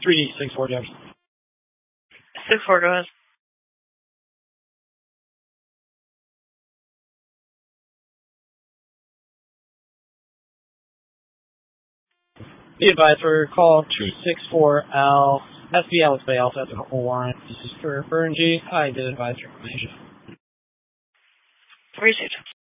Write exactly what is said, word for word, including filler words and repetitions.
three D six four, James. six four, go ahead. Be advised for call two six four L, S B Alex Bay Alpha at the whole warrant. This is for Burn G. I did advise your information. Received.